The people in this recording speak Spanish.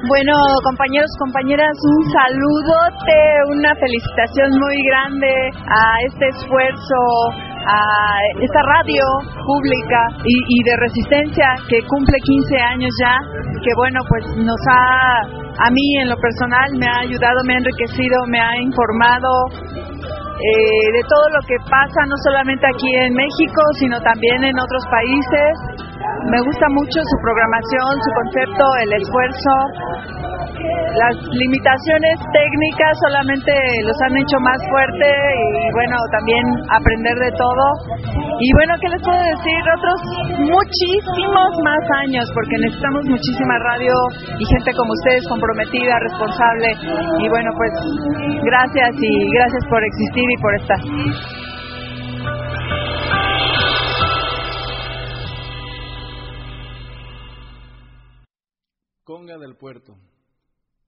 Bueno, compañeros, compañeras, un saludote, una felicitación muy grande a este esfuerzo, a esta radio pública y de resistencia que cumple 15 años ya, que bueno, pues a mí en lo personal me ha ayudado, me ha enriquecido, me ha informado de todo lo que pasa, no solamente aquí en México, sino también en otros países. Me gusta mucho su programación, su concepto, el esfuerzo. Las limitaciones técnicas solamente los han hecho más fuerte y bueno, también aprender de todo. Y bueno, ¿qué les puedo decir? Otros muchísimos más años, porque necesitamos muchísima radio y gente como ustedes comprometida, responsable. Y bueno, pues gracias por existir y por estar. Conga del Puerto.